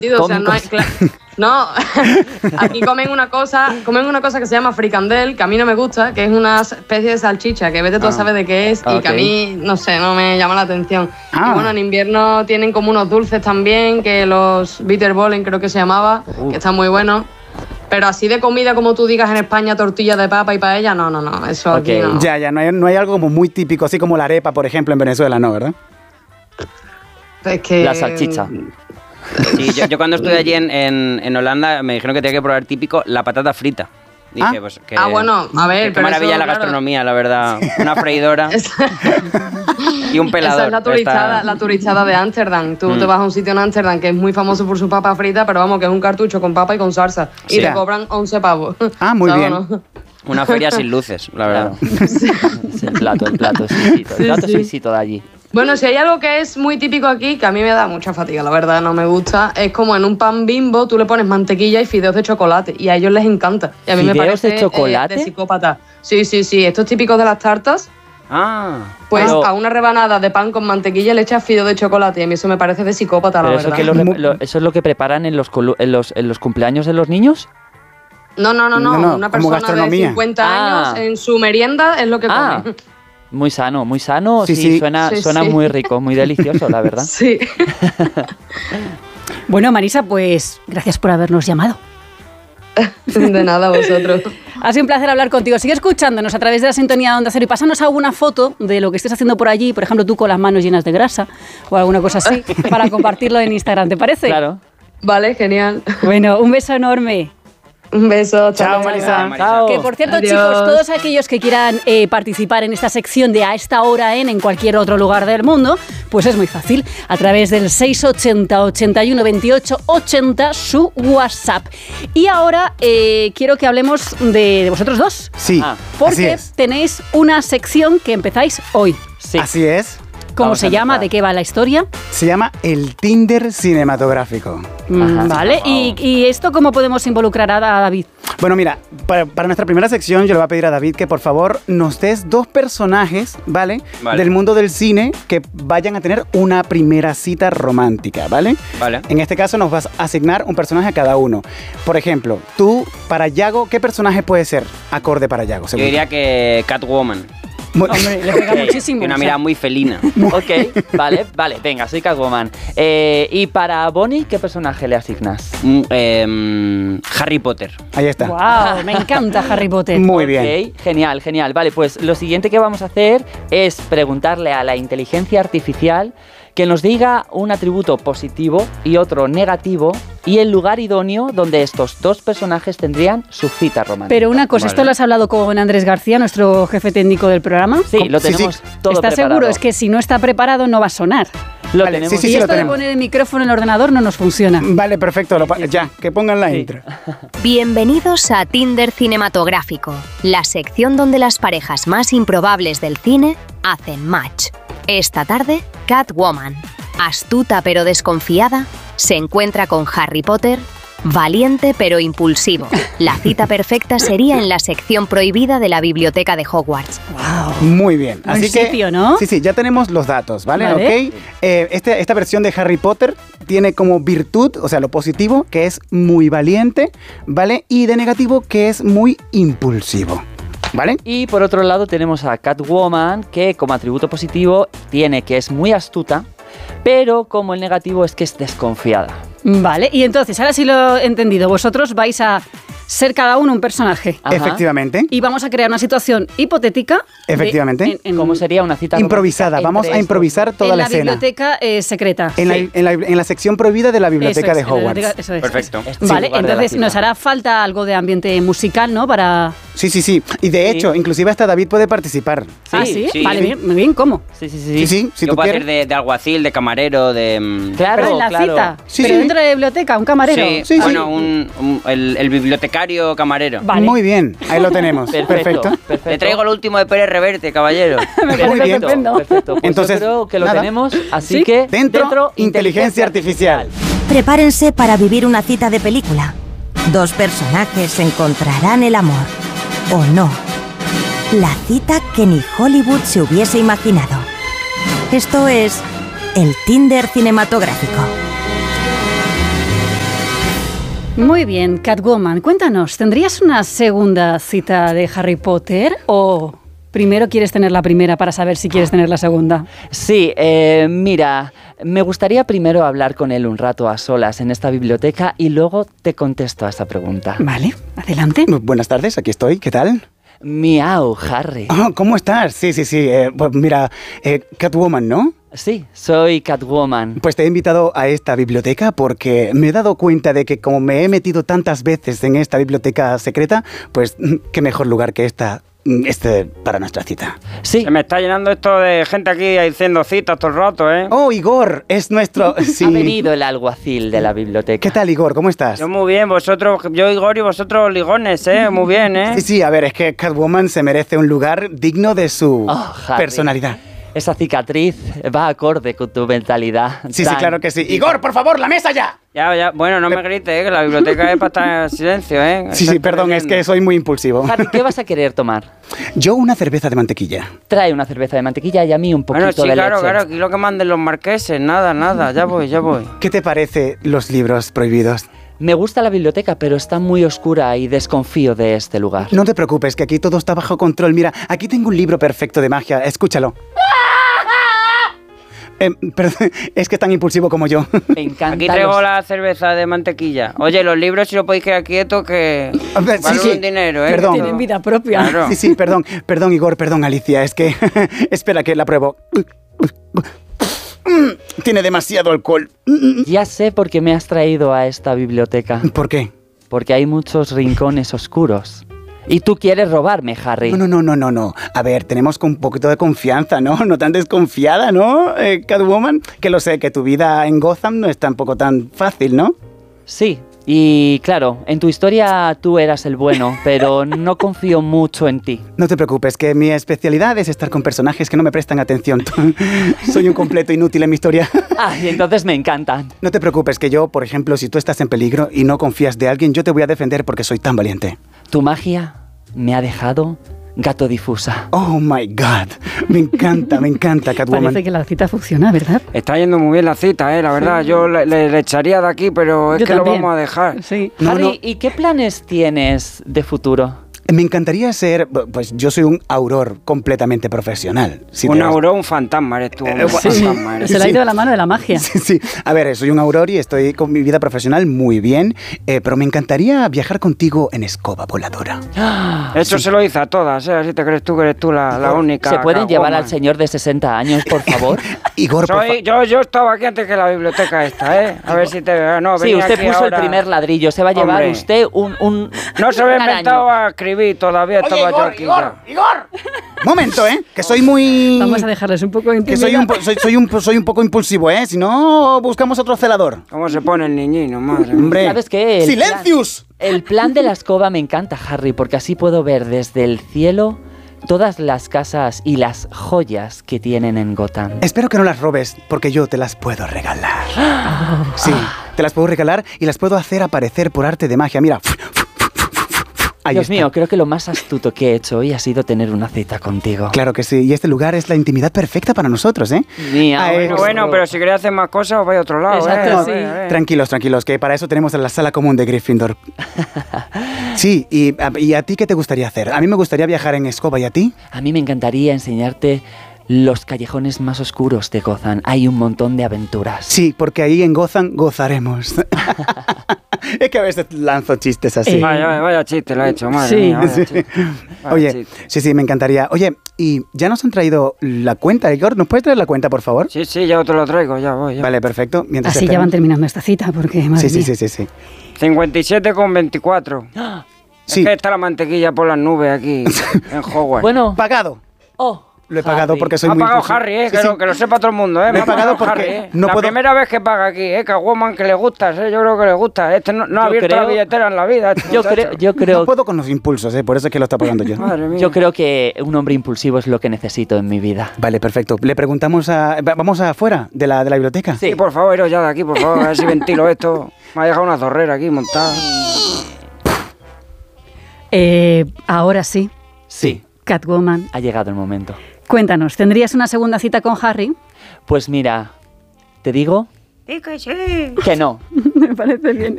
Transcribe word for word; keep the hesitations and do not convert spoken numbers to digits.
O sea, no, hay, no, aquí comen una cosa, comen una cosa que se llama fricandel, que a mí no me gusta, que es una especie de salchicha, que vete tú a saber de qué es, okay. Y que a mí, no sé, no me llama la atención. Ah. Y bueno, en invierno tienen como unos dulces también, que los bitterballen creo que se llamaba, uh. que están muy buenos. Pero así de comida, como tú digas en España, tortilla de papa y paella, no, no, no, eso okay. Aquí no. Ya, ya, no hay, no hay algo como muy típico, así como la arepa, por ejemplo, en Venezuela, ¿no, verdad? Es que... La salchicha. Sí, yo, yo cuando estuve allí en, en, en Holanda me dijeron que tenía que probar típico la patata frita. Dije, ah, pues, que, ah, bueno, a ver, qué pero maravilla eso, la claro. gastronomía, la verdad. Una freidora y un pelador. Esa es la turistada, Está... la turistada de Ámsterdam. Tú mm. te vas a un sitio en Ámsterdam que es muy famoso por su papa frita, pero vamos, que es un cartucho con papa y con salsa. Sí. Y te cobran once pavos. Ah, muy bien. No? Una feria sin luces, la verdad. Sí. Sí, el plato, el plato exquisito, el plato sí, sí. exquisito de allí. Bueno, si hay algo que es muy típico aquí, que a mí me da mucha fatiga, la verdad, no me gusta, es como en un pan Bimbo tú le pones mantequilla y fideos de chocolate, y a ellos les encanta. Y a mí me parece de chocolate? Eh, de psicópata. Sí, sí, sí, esto es típico de las tartas. Ah. Pues pero... a una rebanada de pan con mantequilla le echas fideos de chocolate, y a mí eso me parece de psicópata, pero la eso verdad. Que lo, lo, ¿Eso es lo que preparan en los, en los, en los cumpleaños de los niños? No, no, no, no, no, no una persona de cincuenta ah. años en su merienda es lo que ah. come. Muy sano, muy sano, sí, sí, sí. suena, sí, suena sí. muy rico, muy delicioso, la verdad. Sí. Bueno, Marisa, pues gracias por habernos llamado. De nada, vosotros. Ha sido un placer hablar contigo. Sigue escuchándonos a través de la sintonía de Onda Cero y pásanos alguna foto de lo que estés haciendo por allí, por ejemplo, tú con las manos llenas de grasa o alguna cosa así, para compartirlo en Instagram, ¿te parece? Claro. Vale, genial. Bueno, un beso enorme. Un beso, chao, chao Marisa. Chao. Que por cierto, Adiós. chicos, todos aquellos que quieran eh, participar en esta sección de A esta hora en, en cualquier otro lugar del mundo, pues es muy fácil, a través del seis ochenta, ochenta y uno, veintiocho, ochenta, su WhatsApp. Y ahora eh, quiero que hablemos de, de vosotros dos. Sí, ah, porque tenéis una sección que empezáis hoy. Sí. Así es. ¿Cómo se llama? ¿De qué va la historia? Se llama el Tinder cinematográfico. Ajá, vale, wow. ¿Y, ¿y esto cómo podemos involucrar a David? Bueno, mira, para, para nuestra primera sección yo le voy a pedir a David que por favor nos des dos personajes, ¿vale? Vale. Del mundo del cine que vayan a tener una primera cita romántica, ¿vale? Vale. En este caso nos vas a asignar un personaje a cada uno. Por ejemplo, tú, para Yago, ¿qué personaje puede ser acorde para Yago? Yo diría que Catwoman. Muy... Hombre, le pega muchísimo. Tiene una mirada muy felina. Ok, vale, vale, venga, soy Catwoman. Eh, y para Bonnie, ¿qué personaje le asignas? Mm, eh, Harry Potter. Ahí está. Wow, me encanta Harry Potter. Muy bien. Ok, genial, genial. Vale, pues lo siguiente que vamos a hacer es preguntarle a la inteligencia artificial que nos diga un atributo positivo y otro negativo y el lugar idóneo donde estos dos personajes tendrían su cita romántica. Pero una cosa, vale. ¿Esto lo has hablado con Andrés García, nuestro jefe técnico del programa? Sí, lo tenemos sí, sí. todo ¿Estás preparado. seguro? Es que si no está preparado no va a sonar. Lo vale, tenemos. sí, sí, y sí, esto lo de poner el micrófono en el ordenador no nos funciona. Vale, perfecto. Lo ya, que pongan la sí. intro. Bienvenidos a Tinder Cinematográfico, la sección donde las parejas más improbables del cine hacen match. Esta tarde, Catwoman, astuta pero desconfiada, se encuentra con Harry Potter, valiente pero impulsivo. La cita perfecta sería en la sección prohibida de la biblioteca de Hogwarts. Wow. Muy bien. Buen Así que sitio, ¿no? Sí, sí, ya tenemos los datos, ¿vale? Vale. ¿Ok? Eh, este, esta versión de Harry Potter tiene como virtud, o sea, lo positivo, que es muy valiente, ¿vale? Y de negativo, que es muy impulsivo. ¿Vale? Y por otro lado tenemos a Catwoman, que como atributo positivo tiene que es muy astuta, pero como el negativo es que es desconfiada. Vale, y entonces, ahora sí lo he entendido, vosotros vais a ser cada uno un personaje. Ajá. Efectivamente. Y vamos a crear una situación hipotética. Efectivamente. De, en, en, ¿Cómo sería una cita improvisada? Vamos a improvisar estos? toda en la, la escena. biblioteca eh, secreta. En, sí. la, en, la, en la sección prohibida de la biblioteca eso es, de Hogwarts. Biblioteca, eso es, perfecto. Eso es. Vale, entonces nos hará falta algo de ambiente musical, ¿no? Para... Sí, sí, sí. Y de sí. hecho, inclusive hasta David puede participar. Sí, ah, ¿sí? sí. Vale, bien, muy bien, ¿cómo? Sí, sí, sí. Sí, sí, si Yo tú puedo quieres. hacer de, de alguacil, de camarero, de... Claro, Pero en la claro. cita. Sí, pero sí. dentro de la biblioteca, un camarero. Sí, Sí, bueno, sí. Un, un, el, el bibliotecario camarero. Vale. Muy bien, ahí lo tenemos. Perfecto, Perfecto. perfecto. Le traigo lo último de Pérez Reverte, caballero. Me parece Muy bien. estupendo. Perfecto, pues Entonces, yo creo que lo nada. tenemos, así ¿Sí? que Dentro, inteligencia artificial. Prepárense para vivir una cita de película. Dos personajes encontrarán el amor. ¿O no? La cita que ni Hollywood se hubiese imaginado. Esto es el Tinder cinematográfico. Muy bien, Catwoman, cuéntanos, ¿tendrías una segunda cita de Harry Potter o primero quieres tener la primera para saber si quieres tener la segunda? Sí, eh, mira, me gustaría primero hablar con él un rato a solas en esta biblioteca y luego te contesto a esa pregunta. Vale, adelante. Buenas tardes, aquí estoy, ¿qué tal? Miau, Harry. Oh, ¿cómo estás? Sí, sí, sí, eh, pues mira, eh, Catwoman, ¿no? Sí, soy Catwoman. Pues te he invitado a esta biblioteca porque me he dado cuenta de que como me he metido tantas veces en esta biblioteca secreta, pues qué mejor lugar que esta, este para nuestra cita. Sí. Se me está llenando esto de gente aquí diciendo citas todo el rato, ¿eh? Oh, Igor, es nuestro... Sí. Ha venido el alguacil de la biblioteca. ¿Qué tal, Igor? ¿Cómo estás? Yo muy bien, vosotros, yo Igor y vosotros ligones, ¿eh? Muy bien, ¿eh? Sí, sí, a ver, es que Catwoman se merece un lugar digno de su Oh, Harry. personalidad. Esa cicatriz va acorde con tu mentalidad. Sí, sí, claro que sí. Igor, por favor, la mesa ya. Ya, ya, bueno, no me grites, ¿eh? Que la biblioteca es para estar en silencio, ¿eh? Sí, sí, perdón, es que soy muy impulsivo. Harry, ¿qué vas a querer tomar? Yo una cerveza de mantequilla. Trae una cerveza de mantequilla y a mí un poquito Bueno, sí, de claro, leche. claro, aquí lo que manden los marqueses, nada, nada, ya voy, ya voy. ¿Qué te parece los libros prohibidos? Me gusta la biblioteca, pero está muy oscura y desconfío de este lugar. No te preocupes, que aquí todo está bajo control. Mira, aquí tengo un libro perfecto de magia, escúchalo. Eh, perdón, es que es tan impulsivo como yo. Me encanta. Aquí traigo los- la cerveza de mantequilla. Oye, los libros si lo podéis quedar quietos que A ver, sí, valen sí. un dinero, ¿eh? Perdón. Tienen vida propia. Claro. Sí, sí, perdón, perdón, Igor, perdón, Alicia, es que... Espera, que la pruebo. Mm, Tiene demasiado alcohol. Mm, Ya sé por qué me has traído a esta biblioteca. ¿Por qué? Porque hay muchos rincones oscuros. Y tú quieres robarme, Harry. No, no, no, no, no, no. A ver, tenemos con un poquito de confianza, ¿no? No tan desconfiada, ¿no, eh, Catwoman? Que lo sé, que tu vida en Gotham no es tampoco tan fácil, ¿no? Sí, y claro, en tu historia tú eras el bueno, pero no confío mucho en ti. No te preocupes, que mi especialidad es estar con personajes que no me prestan atención. Soy un completo inútil en mi historia. Ah, y entonces me encantan. No te preocupes, que yo, por ejemplo, si tú estás en peligro y no confías de alguien, yo te voy a defender porque soy tan valiente. Tu magia me ha dejado gato difusa. Oh my God, me encanta, me encanta, Catwoman. Parece que la cita funciona, ¿verdad? Está yendo muy bien la cita, ¿eh? La verdad, yo le, le- le echaría de aquí, pero es Yo que también. lo vamos a dejar. Sí. No, Harry, no. ¿y qué planes tienes de futuro? Me encantaría ser, pues yo soy un auror completamente profesional. Si un te das- auror, un fantasma eres tú. Eh, Un sí. fantasma eres. Se le ha Sí. ido de la mano de la magia. Sí, sí. A ver, soy un auror y estoy con mi vida profesional muy bien, eh, pero me encantaría viajar contigo en escoba voladora. Eso se lo dice a todas, ¿eh? Así te crees tú que eres tú la, la única. ¿Se pueden llevar Catwoman. al señor de sesenta años, por favor? Igor, por Soy, yo, yo estaba aquí antes que la biblioteca esta, ¿eh? A ver si te... No, Sí, venía usted aquí puso ahora. el primer ladrillo. Se va a llevar Hombre. usted un, un No se había un araño. inventado a escribir todavía, estaba yo aquí ya. Momento, ¿eh? Que soy muy... Vamos a dejarles un poco de Que soy un, po- soy, soy, un, po- soy un poco impulsivo, ¿eh? Si no, buscamos otro celador. ¿Cómo se pone el niñino, madre mía? Hombre. ¿Sabes qué? El ¡Silencius! plan- el plan de la escoba me encanta, Harry, porque así puedo ver desde el cielo todas las casas y las joyas que tienen en Gotham. Espero que no las robes, porque yo te las puedo regalar. Sí, te las puedo regalar y las puedo hacer aparecer por arte de magia. Mira. Ahí Dios está. mío, creo que lo más astuto que he hecho hoy ha sido tener una cita contigo. Claro que sí, y este lugar es la intimidad perfecta para nosotros, ¿eh? Mía, Ah, eh, Bueno, bueno, pero si queréis hacer más cosas, os vais a otro lado, Exacto, ¿eh? No, sí. A ver, Tranquilos, tranquilos, que para eso tenemos la sala común de Gryffindor. Sí, y a, y a ti qué te gustaría hacer? A mí me gustaría viajar en escoba, ¿y a ti? A mí me encantaría enseñarte los callejones más oscuros de Gotham. Hay un montón de aventuras. Sí, porque ahí en Gotham gozaremos. Es que a veces lanzo chistes así. Eh, Vaya, vaya, vaya chiste lo ha hecho, madre Sí. mía, vaya Sí. chiste. Vaya Oye, chiste. sí, sí, me encantaría. Oye, ¿y ya nos han traído la cuenta, Igor? ¿Nos puedes traer la cuenta, por favor? Sí, sí, ya te lo traigo, ya voy. Ya. Vale, perfecto. Mientras Así ya van esperamos- terminando esta cita, porque madre Sí, sí, mía. sí, sí, sí. cincuenta y siete con veinticuatro. Sí. Es que está la mantequilla por las nubes aquí en Hogwarts. Bueno, Pagado. oh, Lo he pagado Harry. porque soy me ha muy pagado impulsivo. Harry, eh, Sí, que, sí. Lo, que lo sepa todo el mundo, eh. Me he pagado porque Harry, eh. no la puedo- primera vez que paga aquí, eh, Catwoman, que le gusta, eh. Yo creo que le gusta. Este no, no ha Yo abierto la creo- billetera en la vida. este Yo muchacho. creo, yo creo, No puedo con los impulsos, ¿eh? Por eso es que lo está pagando yo. Madre mía. yo creo que un hombre impulsivo es lo que necesito en mi vida. Vale, perfecto. Le preguntamos a... va- ¿Vamos afuera de la, de la biblioteca? Sí. Sí, por favor, iros ya de aquí, por favor, a ver si ventilo esto. Me ha dejado una zorrera aquí montada. Eh, ahora sí, Sí, Catwoman, ha llegado el momento. cuéntanos, ¿tendrías una segunda cita con Harry? Pues mira, te digo Sí, que sí. que no. Me parece bien.